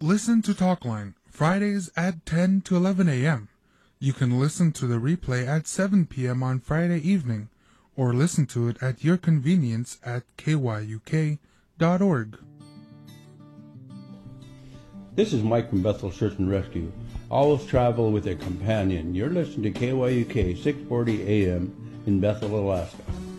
Listen to Talkline, Fridays at 10 to 11 a.m. You can listen to the replay at 7 p.m. on Friday evening, or listen to it at your convenience at kyuk.org. This is Mike from Bethel Search and Rescue. Always travel with a companion. You're listening to KYUK 640 AM in Bethel, Alaska.